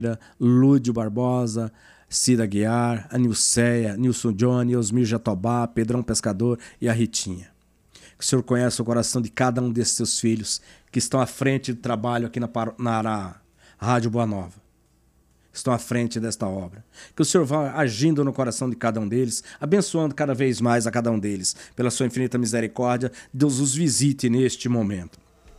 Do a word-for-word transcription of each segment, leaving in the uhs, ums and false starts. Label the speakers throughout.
Speaker 1: Lúdio Barbosa, Cida Guiar, a Nilceia, Nilson Johnny, Osmir Jatobá, Pedrão Pescador e a Ritinha. Que o Senhor conheça o coração de cada um desses seus filhos que estão à frente do trabalho aqui na, na, na Rádio Boa Nova. Estão à frente desta obra. Que o Senhor vá agindo no coração de cada um deles, abençoando cada vez mais a cada um deles. Pela sua infinita misericórdia, Deus os visite neste momento.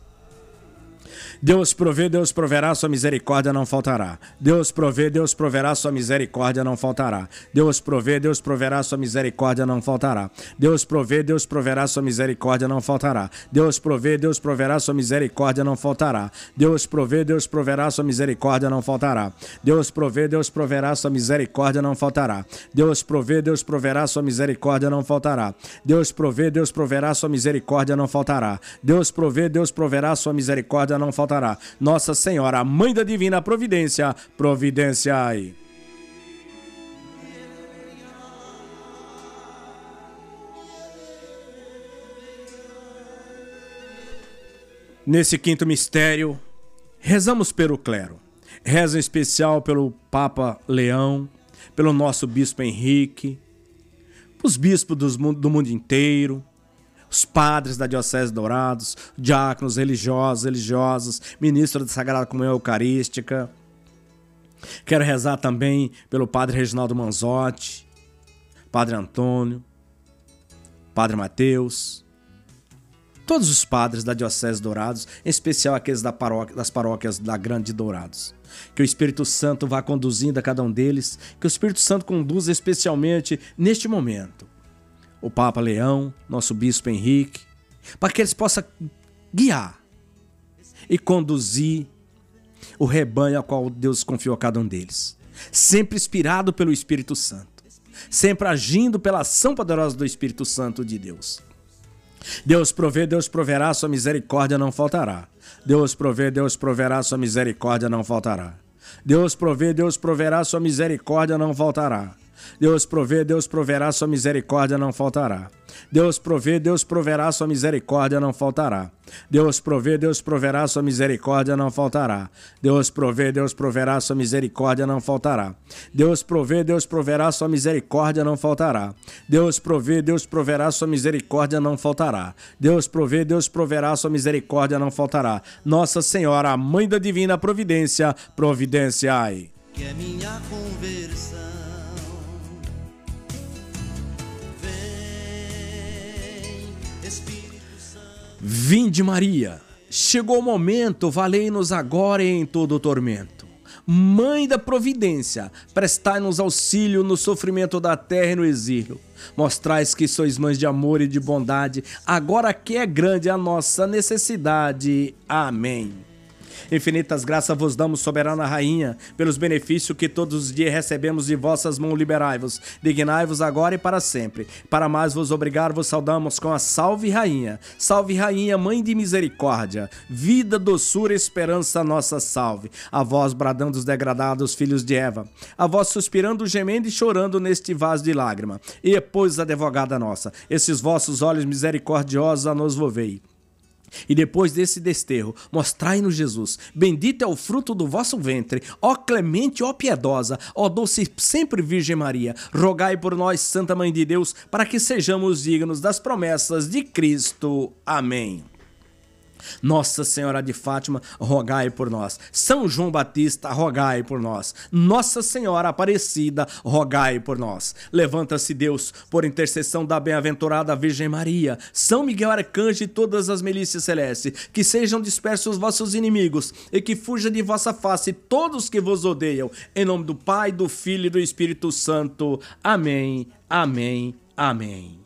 Speaker 1: Deus provê, Deus proverá, sua misericórdia não faltará. Deus provê, Deus proverá, sua misericórdia não faltará. Deus provê, Deus proverá, sua misericórdia não faltará. Deus provê, Deus proverá, sua misericórdia não faltará. Deus provê, Deus proverá, sua misericórdia não faltará. Deus provê, Deus proverá, sua misericórdia não faltará. Deus provê, Deus proverá, sua misericórdia não faltará. Deus provê, Deus proverá, sua misericórdia não faltará. Deus provê, Deus proverá, sua misericórdia não faltará. Deus provê, Deus proverá, sua misericórdia não faltará. Nossa Senhora, a Mãe da Divina Providência, providenciai. Nesse quinto mistério, rezamos pelo clero. Reza em especial pelo Papa Leão, pelo nosso Bispo Henrique, os bispos do mundo inteiro, os padres da Diocese de Dourados, diáconos, religiosos, religiosas, ministros da Sagrada Comunhão Eucarística. Quero rezar também pelo Padre Reginaldo Manzotti, Padre Antônio, Padre Mateus, todos os padres da Diocese de Dourados, em especial aqueles da paróquia, das paróquias da Grande Dourados. Que o Espírito Santo vá conduzindo a cada um deles, que o Espírito Santo conduza especialmente neste momento o Papa Leão, nosso Bispo Henrique, para que eles possam guiar e conduzir o rebanho ao qual Deus confiou a cada um deles. Sempre inspirado pelo Espírito Santo, sempre agindo pela ação poderosa do Espírito Santo de Deus. Deus provê, Deus proverá, sua misericórdia não faltará. Deus provê, Deus proverá, sua misericórdia não faltará. Deus provê, Deus proverá, sua misericórdia não faltará. Deus provê, Deus proverá, sua misericórdia não faltará. Deus provê, Deus proverá, sua misericórdia não faltará. Deus provê, Deus proverá, sua misericórdia não faltará. Deus provê, Deus proverá, sua misericórdia não faltará. Deus provê, Deus proverá, sua misericórdia não faltará. Deus provê, Deus proverá, sua misericórdia não faltará. Deus provê, Deus proverá, sua misericórdia não faltará. Nossa Senhora, a Mãe da Divina Providência, providenciai.
Speaker 2: Que é minha conversão.
Speaker 1: Vinde Maria, chegou o momento, valei-nos agora e em todo o tormento. Mãe da Providência, prestai-nos auxílio no sofrimento da terra e no exílio. Mostrais que sois mães de amor e de bondade, agora que é grande a nossa necessidade. Amém. Infinitas graças vos damos, soberana rainha, pelos benefícios que todos os dias recebemos de vossas mãos, liberai-vos, dignai-vos agora e para sempre. Para mais vos obrigar, vos saudamos com a salve rainha. Salve rainha, mãe de misericórdia, vida, doçura, esperança, nossa salve. A vós bradando os degradados filhos de Eva, a vós suspirando, gemendo e chorando neste vaso de lágrima. E depois, advogada nossa, esses vossos olhos misericordiosos a nos volvei. E depois desse desterro, mostrai-nos Jesus. Bendito é o fruto do vosso ventre, ó clemente, ó piedosa, ó doce sempre Virgem Maria. Rogai por nós, Santa Mãe de Deus, para que sejamos dignos das promessas de Cristo. Amém. Nossa Senhora de Fátima, rogai por nós. São João Batista, rogai por nós. Nossa Senhora Aparecida, rogai por nós. Levanta-se Deus, por intercessão da bem-aventurada Virgem Maria, São Miguel Arcanjo e todas as milícias celestes, que sejam dispersos os vossos inimigos e que fuja de vossa face todos que vos odeiam. Em nome do Pai, do Filho e do Espírito Santo. Amém, amém, amém.